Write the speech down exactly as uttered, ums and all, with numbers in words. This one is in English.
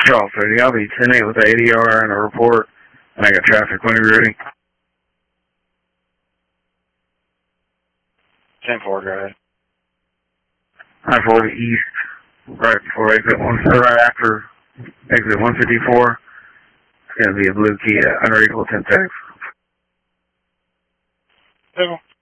Charles thirty, I'll be ten eight with the A D R and a report, and I got traffic when you're ready. ten four, go ahead. I forty east, right before exit one, right after exit one fifty-four. It's going to be a blue Kia under equal ten tax. Cool.